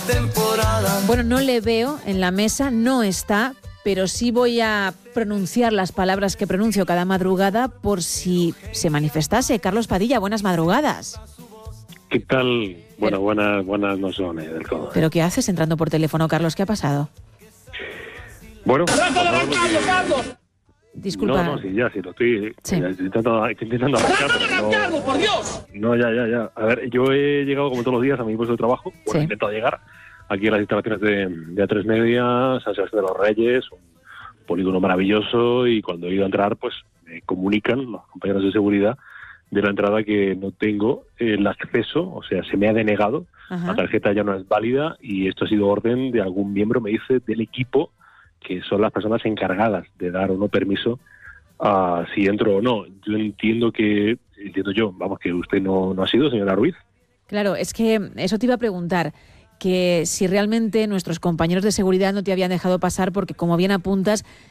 Bueno, no le veo en la mesa, no está, pero sí voy a pronunciar las palabras que pronuncio cada madrugada por si se manifestase. Carlos Padilla, buenas madrugadas. ¿Qué tal? Bueno, buenas no son del todo. ¿Pero qué haces entrando por teléfono, Carlos? ¿Qué ha pasado? Bueno, Carlos! Disculpa. No, sí, lo estoy intentando arrancar, pero no, por Dios. No, ya. A ver, yo he llegado como todos los días a mi puesto de trabajo. Bueno, he intentado llegar aquí a las instalaciones de A3 Media, San Sebastián de los Reyes, un polígono maravilloso, y cuando he ido a entrar, pues me comunican los compañeros de seguridad de la entrada que no tengo el acceso, o sea, se me ha denegado, la tarjeta ya no es válida, y esto ha sido orden de algún miembro, me dice, del equipo, que son las personas encargadas de dar o no permiso a si entro o no. Yo entiendo que usted no ha sido, señora Ruiz. Claro, es que eso te iba a preguntar, que si realmente nuestros compañeros de seguridad no te habían dejado pasar, porque como bien apuntas,